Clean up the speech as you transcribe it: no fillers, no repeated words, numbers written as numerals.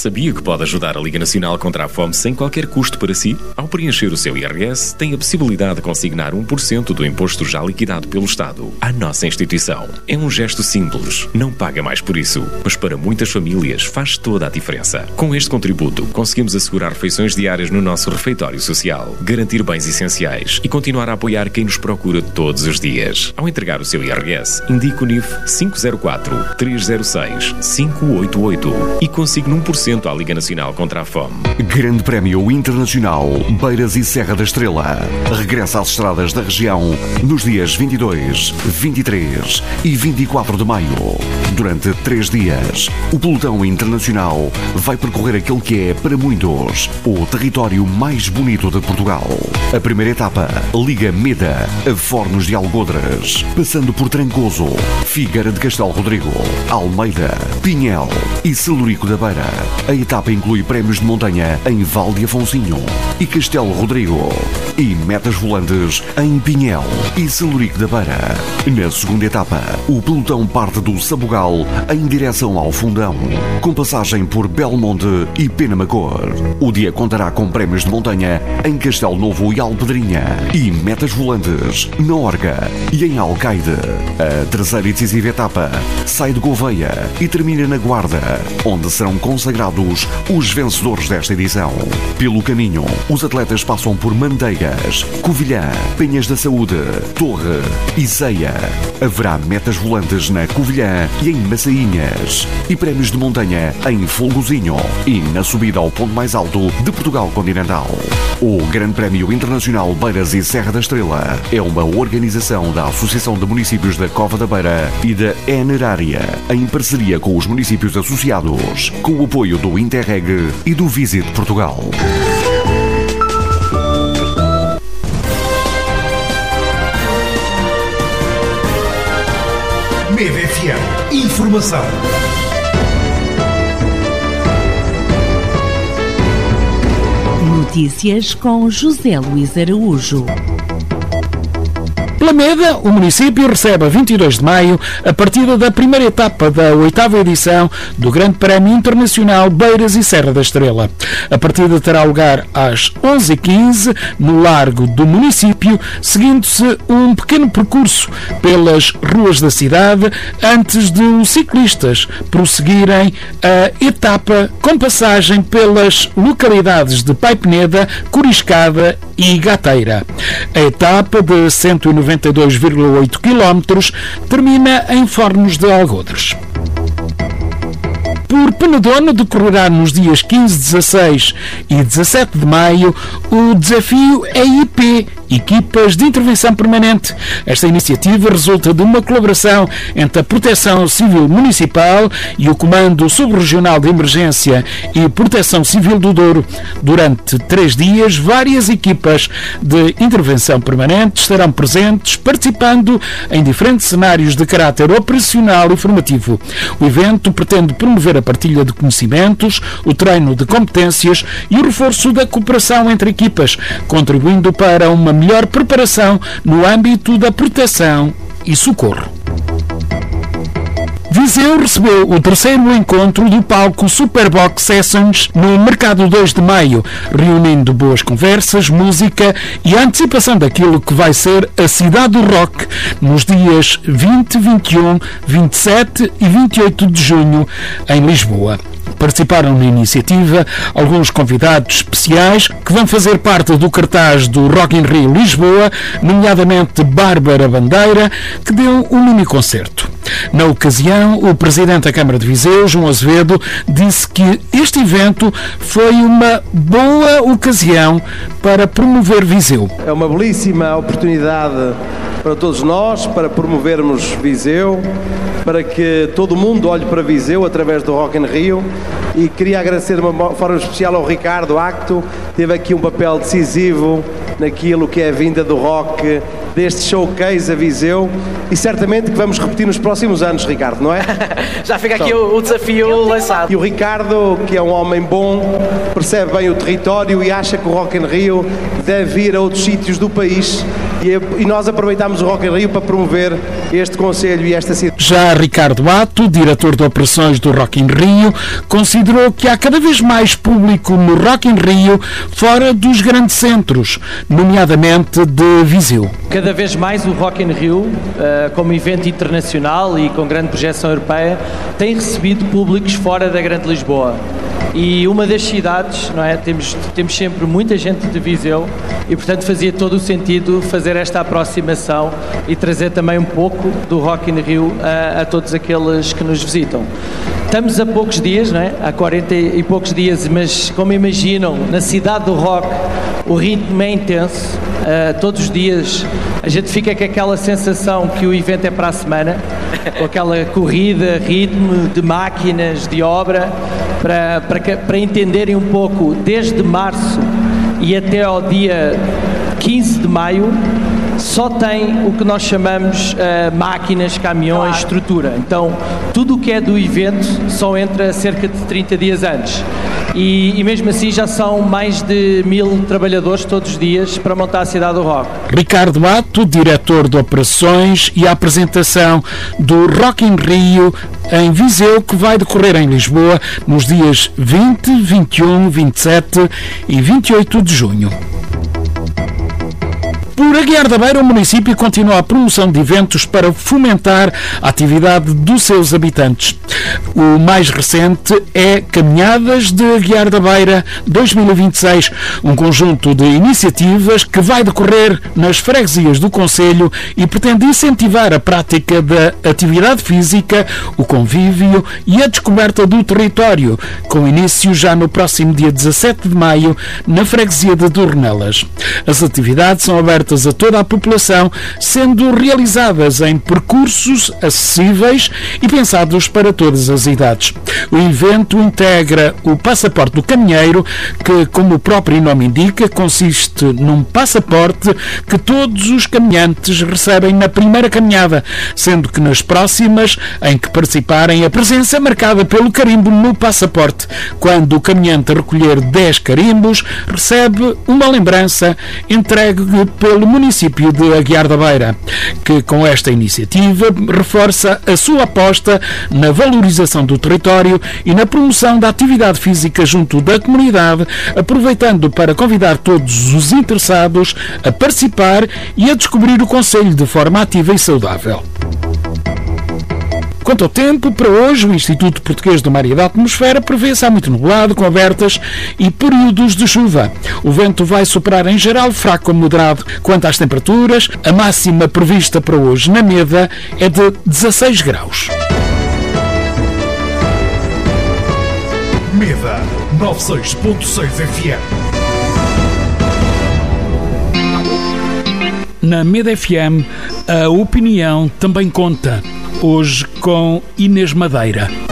sabia que pode ajudar a Liga Nacional contra a Fome sem qualquer custo para si? Ao preencher o seu IRS, tem a possibilidade de consignar 1% do imposto já liquidado pelo Estado à nossa instituição. É um gesto simples, não paga mais por isso, mas para muitas famílias faz toda a diferença. Com este contributo, conseguimos assegurar refeições diárias no nosso refeitório social, garantir bens essenciais e continuar a apoiar quem nos procura todos os dias. Ao entregar o seu IRS, indique o NIF 504-306-588 e consigne 1% à Liga Nacional contra a Fome. Grande Prémio Internacional Beiras e Serra da Estrela. Regressa às estradas da região nos dias 22, 23 e 24 de maio. Durante 3 dias, o pelotão internacional vai percorrer aquele que é, para muitos, o território mais bonito de Portugal. A primeira etapa liga Meda a Fornos de Algodres, passando por Trancoso, Figueira de Castelo Rodrigo, Almeida, Pinhel e Celurico da Beira. A etapa inclui prémios de montanha em Val de Afonsinho e Castelo Rodrigo e metas volantes em Pinhel e Celurico da Beira. Na segunda etapa, o pelotão parte do Sabugal em direção ao Fundão, com passagem por Belmonte e Penamacor. O dia contará com prémios de montanha em Castelo Novo e Alpedrinha e metas volantes na Orga e em Alcaide. A terceira e decisiva etapa sai de Gouveia e termina na Guarda, onde serão consagrados os vencedores desta edição. Pelo caminho, os atletas passam por Manteigas, Covilhã, Penhas da Saúde, Torre e Ceia. Haverá metas volantes na Covilhã e em Massainhas e prémios de montanha em Folgozinho e na subida ao ponto mais alto de Portugal continental. O Grande Prémio Internacional Beiras e Serra da Estrela é uma organização da Associação de Municípios da Cova da Beira e da Enerária, em parceria com os municípios associados, com o apoio do Interreg e do Visit Portugal. MEV FM. Informação. Notícias com José Luís Araújo. Lameda, o município recebe a 22 de maio a partida da primeira etapa da 8ª edição do Grande Prémio Internacional Beiras e Serra da Estrela. A partida terá lugar às 11h15 no largo do município, seguindo-se um pequeno percurso pelas ruas da cidade antes de os ciclistas prosseguirem a etapa com passagem pelas localidades de Paipeneda, Coriscada e Gateira. A etapa de 192,8 km termina em Fornos de Algodres. Por Penedono decorrerá nos dias 15, 16 e 17 de maio o desafio EIP, Equipas de Intervenção Permanente. Esta iniciativa resulta de uma colaboração entre a Proteção Civil Municipal e o Comando Subregional de Emergência e Proteção Civil do Douro. Durante 3 dias, várias equipas de intervenção permanente estarão presentes, participando em diferentes cenários de caráter operacional e formativo. O evento pretende promover a partilha de conhecimentos, o treino de competências e o reforço da cooperação entre equipas, contribuindo para uma melhor preparação no âmbito da proteção e socorro. Viseu recebeu o terceiro encontro do palco Superbox Sessions no Mercado 2 de Maio, reunindo boas conversas, música e a antecipação daquilo que vai ser a Cidade do Rock nos dias 20, 21, 27 e 28 de junho em Lisboa. Participaram na iniciativa alguns convidados especiais que vão fazer parte do cartaz do Rock in Rio Lisboa, nomeadamente Bárbara Bandeira, que deu um mini-concerto. Na ocasião, o Presidente da Câmara de Viseu, João Azevedo, disse que este evento foi uma boa ocasião para promover Viseu. É uma belíssima oportunidade para todos nós, para promovermos Viseu, para que todo mundo olhe para Viseu através do Rock in Rio, e queria agradecer de uma forma especial ao Ricardo Acto, teve aqui um papel decisivo naquilo que é a vinda do rock, deste showcase a Viseu, e certamente que vamos repetir nos próximos anos, Ricardo, não é? Já fica aqui o desafio lançado. E o Ricardo, que é um homem bom, percebe bem o território e acha que o Rock in Rio deve ir a outros sítios do país e nós aproveitámos o Rock in Rio para promover este concelho e esta cidade. Já Ricardo Ato, diretor de operações do Rock in Rio, considerou que há cada vez mais público no Rock in Rio fora dos grandes centros, nomeadamente de Viseu. Cada vez mais o Rock in Rio, como evento internacional e com grande projeção europeia, tem recebido públicos fora da Grande Lisboa. E uma das cidades, não é? Temos sempre muita gente de Viseu e, portanto, fazia todo o sentido fazer esta aproximação e trazer também um pouco do Rock in Rio a todos aqueles que nos visitam. Estamos a poucos dias, não é? Há 40 e poucos dias, mas como imaginam, na cidade do rock o ritmo é intenso. Todos os dias a gente fica com aquela sensação que o evento é para a semana, com aquela corrida, ritmo de máquinas, de obra, para entenderem um pouco, desde março e até ao dia 15 de maio, só tem o que nós chamamos máquinas, caminhões, estrutura. Então, tudo o que é do evento só entra cerca de 30 dias antes. E mesmo assim já são mais de 1000 trabalhadores todos os dias para montar a cidade do rock. Ricardo Ato, diretor de operações, e a apresentação do Rock in Rio em Viseu, que vai decorrer em Lisboa nos dias 20, 21, 27 e 28 de junho. Por Aguiar da Beira, o município continua a promoção de eventos para fomentar a atividade dos seus habitantes. O mais recente é Caminhadas de Aguiar da Beira 2026, um conjunto de iniciativas que vai decorrer nas freguesias do concelho e pretende incentivar a prática da atividade física, o convívio e a descoberta do território, com início já no próximo dia 17 de maio na freguesia de Dornelas. As atividades são abertas a toda a população, sendo realizadas em percursos acessíveis e pensados para todas as idades. O evento integra o Passaporte do Caminheiro, que, como o próprio nome indica, consiste num passaporte que todos os caminhantes recebem na primeira caminhada, sendo que nas próximas, em que participarem, a presença é marcada pelo carimbo no passaporte. Quando o caminhante recolher 10 carimbos, recebe uma lembrança entregue pelo município de Aguiar da Beira, que com esta iniciativa reforça a sua aposta na valorização do território e na promoção da atividade física junto da comunidade, aproveitando para convidar todos os interessados a participar e a descobrir o concelho de forma ativa e saudável. Quanto ao tempo, para hoje, o Instituto Português do Mar e da Atmosfera prevê céu muito nublado, com abertas e períodos de chuva. O vento vai soprar em geral fraco a moderado. Quanto às temperaturas, a máxima prevista para hoje na Meda é de 16 graus. Meda 96.6 FM. Na Meda FM, a opinião também conta. Hoje com Inês Madeira.